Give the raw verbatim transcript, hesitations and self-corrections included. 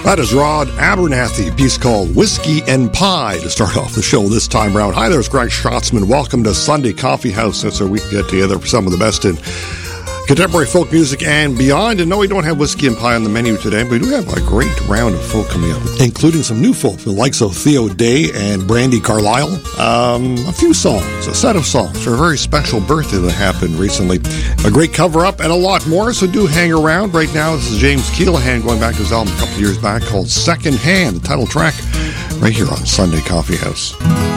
That is Rod Abernathy, a piece called Whiskey and Pie to start off the show this time around. Hi, there's Greg Schatzman. Welcome to Sunday Coffee House. That's where we can get together for some of the best in contemporary folk music and beyond. And no, we don't have whiskey and pie on the menu today, but we do have a great round of folk coming up, including some new folk, the likes of Theo Day and Brandy Carlisle. Um, a few songs, a set of songs for a very special birthday that happened recently. A great cover-up and a lot more, so do hang around. Right now, this is James Keelaghan going back to his album a couple of years back called Second Hand, the title track, right here on Sunday Coffee House.